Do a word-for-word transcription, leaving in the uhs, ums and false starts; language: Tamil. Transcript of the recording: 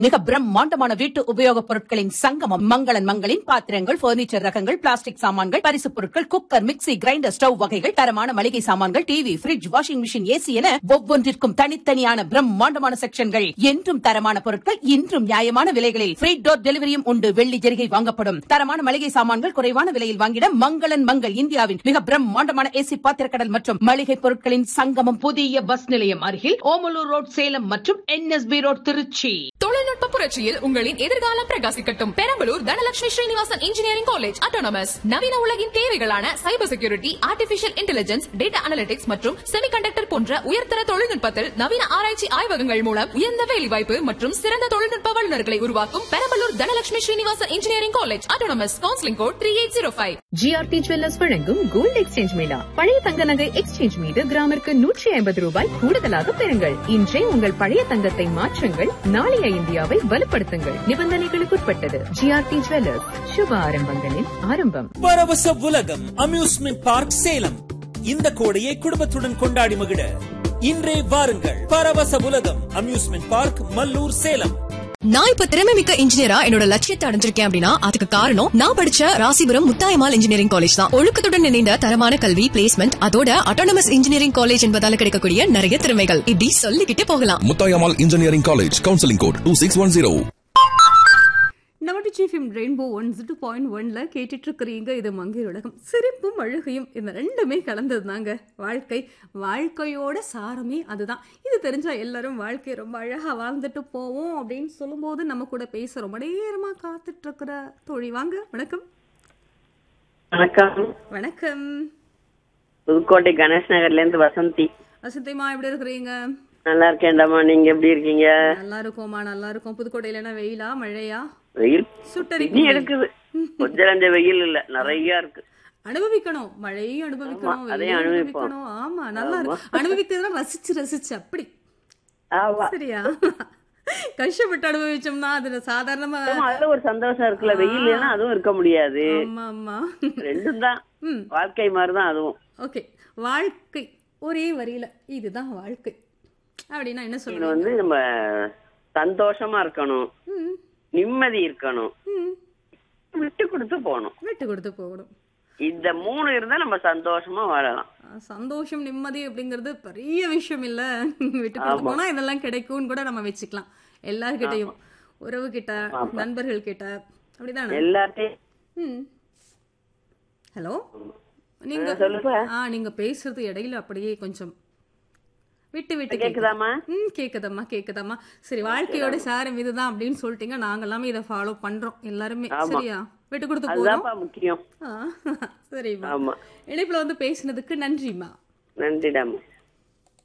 மிக பிரம்மாண்டமான வீட்டு உபயோகப் பொருட்களின் சங்கமம் மங்களன் மங்களின் பாத்திரங்கள், பர்னிச்சர் ரகங்கள், பிளாஸ்டிக் சாமான்கள், பரிசுப் பொருட்கள், குக்கர், மிக்ஸி, கிரைண்டர், ஸ்டவ் வகைகள், தரமான மளிகை சாமான்கள், TV, fridge, washing machine, AC என ஒவ்வொன்றிற்கும் தனித்தனியான பிரம்மாண்டமான செக்ஷன்கள். என்றும் தரமான பொருட்கள், இன்றும் நியாயமான விலைகளில் ஃப்ரீ டோர் டெலிவரியும் உண்டு. வெள்ளி ஜெரிகை வாங்கப்படும். தரமான மளிகை சாமான்கள் குறைவான விலையில் வாங்கிட மங்களன் மங்கள் இந்தியாவின் மிக பிரம்மாண்டமான ஏசி பாத்திரக்கடல் மற்றும் மளிகை பொருட்களின் சங்கமம். புதிய பஸ் நிலையம் அருகில் ஓமலூர் ரோட் சேலம் மற்றும் என்எஸ்பி ரோட் திருச்சி. தொழில்நுட்ப புரட்சியில் உங்களின் எதிர்காலம் பிரகாசிக்கட்டும். Perambalur Dhanalakshmi Srinivasan engineering college autonomous நவீன உலகின் தேவைகளான cyber security, artificial intelligence, data analytics மற்றும் செமிகண்டக்டர் போன்ற உயர்தர தொழில்நுட்பத்தில் நவீன ஆராய்ச்சி ஆய்வகங்கள் மூலம் உயர்ந்த வேலைவாய்ப்பு மற்றும் சிறந்த தொழில்நுட்ப வல்லுநர்களை உருவாக்கும் Perambalur Dhanalakshmi Srinivasan engineering college autonomous. Counselling code three eight zero five. GRT jewellers வழங்கும் கோல்ட் எக்ஸ்சேஞ்ச் மேளா. பழைய தங்க நகை எக்ஸ்சேஞ்ச் மீது கிராமிற்கு நூற்றி ஐம்பது ரூபாய் கூடுதலாக பெறுங்கள். இன்றே உங்கள் பழைய தங்கத்தை மாற்றுங்கள். நாளைய இந்தியாவை வலுப்படுத்துங்கள். நிபந்தனைகளுக்குட்பட்டது. ஜிஆர்டி ஜுவல்லர்ஸ், சுப ஆரம்பங்களின் ஆரம்பம். பரவச உலகம் அம்யூஸ்மெண்ட் பார்க் சேலம். இந்த கோடையை குடும்பத்துடன் கொண்டாடி மகிழ இன்றே வாருங்கள். பரவச உலகம் அம்யூஸ்மெண்ட் பார்க், மல்லூர், சேலம். நான் இப்ப திறமை மிக்க இன்ஜினியரா என்னோட லட்சியத்தை அடைஞ்சிருக்கேன் அப்படின்னா அதுக்கு காரணம் நான் படிச்ச ராசிபுரம் முத்தாயம்மாள் இன்ஜினியரிங் காலேஜ் தான். ஒழுக்கத்துடன் இணைந்த தரமான கல்வி, பிளேஸ்மெண்ட், அதோட அட்டானமஸ் இன்ஜினியரிங் காலேஜ் என்பதால கிடைக்கக்கூடிய நிறைய திறமைகள் இப்படி சொல்லிக்கிட்டே போகலாம். Muthayammal engineering college, counselling code two six one zero. நவடிச்சி rainbow one two point ஒன்ல கேட்டுட்டு இருக்கிறீங்க. இது மங்கை உலகம். சிரிப்பும் அழுகையும் இந்த ரெண்டுமே கலந்தது தாங்க வாழ்க்கை. வாழ்க்கையோட சாரமே அதுதான். இது தெரிஞ்சா எல்லாரும் வாழ்க்கையை ரொம்ப அழகா வாழ்ந்துட்டு போவோம் அப்படின்னு சொல்லும்போது நம்ம கூட பேச ரொம்ப நேரமா காத்துட்டு இருக்கிற தோழி வாங்க. வணக்கம். வணக்கம். வணக்கம். புதுக்கோட்டை கணேஷ் நகர்ல இருந்து வசந்தி. வசந்திமா, எப்படி இருக்கிறீங்க? நல்லா இருக்கேன்டாமா, நீங்க எப்படி இருக்கீங்க? நல்லா இருக்கோமா, நல்லா இருக்கும். புதுக்கோட்டையில வெயிலா மழையா? வெயில் சுட்டரிக்கு இருக்குது. கொஞ்சம் நஞ்ச வெயில் இல்ல, நிறைய இருக்கு. அனுபவிக்கணும், மழையும் அனுபவிக்கணும், வெயிலும் அனுபவிக்கணும். ஆமா, நல்லா இருக்கு. அனுபவிக்கிறதுலாம் ரசிச்சு ரசிச்சு அப்படி. சரியா? கஷ்டப்பட்டு அனுபவிச்சோம்னா அதுல சாதாரணமா அதுல ஒரு சந்தோஷம் இருக்குல்ல. வெயில் இல்லைன்னா அதுவும் இருக்க முடியாது. ஆமா ஆமா, ரெண்டும் தான் வாழ்க்கை மாதிரிதான் அதுவும். ஓகே, வாழ்க்கை ஒரே வரியில இதுதான் வாழ்க்கை அப்படின்னா என்ன சொல்றது? வந்து நம்ம சந்தோஷமா இருக்கணும், நிம்மதி இருக்கணும், விட்டு கொடுத்து போகணும். விட்டு கொடுத்து போகணும். இந்த மூணு இருந்தா நம்ம சந்தோஷமா வாழலாம். சந்தோஷம், நிம்மதி அப்படிங்கறது பெரிய விஷயம் இல்ல. விட்டு கொடுத்து போனா இதெல்லாம் கிடைக்கும்னு கூட நம்ம வச்சுக்கலாம். எல்லார்கிட்டையும், உறவு கிட்ட, நண்பர்கள் கிட்ட, அப்படிதானே எல்லார்ட்டையும். ஹலோ, நீங்க ஆ நீங்க பேசுறது இடையில அப்படியே கொஞ்சம் விட்டு விட்டு கேக்குதாமா? ம் கேக்குதம்மா, கேக்குதாமா. சரி, வாழ்க்கையோட சாரம் இதுதான் அப்படின்னு சொல்லிட்டீங்க. நாங்க எல்லாமே இதை ஃபாலோ பண்றோம் எல்லாருமே. சரியா? விட்டு கொடுத்து போறோம். முக்கியம். சரிம்மா, இணைப்புல வந்து பேசினதுக்கு நன்றிம்மா. நன்றிடாமா.